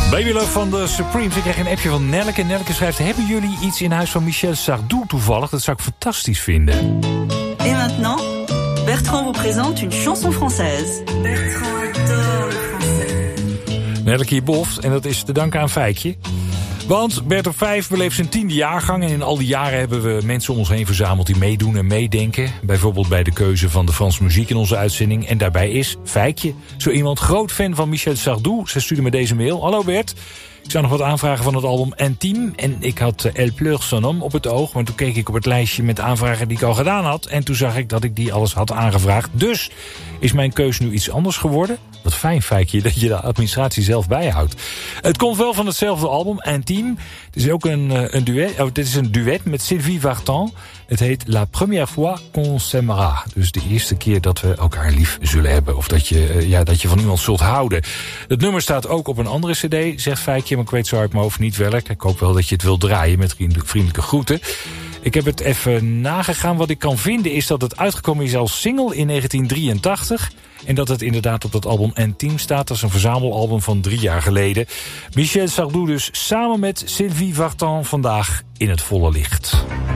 Baby Love van de Supremes. Ik kreeg een appje van Nelleke. Nelleke schrijft: hebben jullie iets in huis van Michel Sardou toevallig? Dat zou ik fantastisch vinden. Et maintenant, Bertrand vous présente une chanson française. Bertrand adore le français. Nelleke hier boft, en dat is te danken aan Fijkje. Want Bert op 5 beleeft zijn 10e jaargang. En in al die jaren hebben we mensen om ons heen verzameld die meedoen en meedenken. Bijvoorbeeld bij de keuze van de Franse muziek in onze uitzending. En daarbij is Fijkje zo iemand, groot fan van Michel Sardou. Ze stuurde me deze mail. Hallo Bert. Ik zou nog wat aanvragen van het album Intime. En ik had Elle pleure son homme op het oog. Maar toen keek ik op het lijstje met aanvragen die ik al gedaan had. En toen zag ik dat ik die alles had aangevraagd. Dus is mijn keus nu iets anders geworden. Wat fijn, Fijkje, dat je de administratie zelf bijhoudt. Het komt wel van hetzelfde album, Intime. Het is ook een duet. Dit is een duet met Sylvie Vartan. Het heet La première fois qu'on s'aimera. Dus de eerste keer dat we elkaar lief zullen hebben. Of dat je van iemand zult houden. Het nummer staat ook op een andere cd, zegt Fijkje. Maar ik weet zo uit mijn hoofd niet welk. Ik hoop wel dat je het wil draaien met vriendelijke groeten. Ik heb het even nagegaan. Wat ik kan vinden is dat het uitgekomen is als single in 1983. En dat het inderdaad op dat album Intime staat. Dat is een verzamelalbum van 3 jaar geleden. Michel Sardou dus samen met Sylvie Vartan vandaag in het volle licht.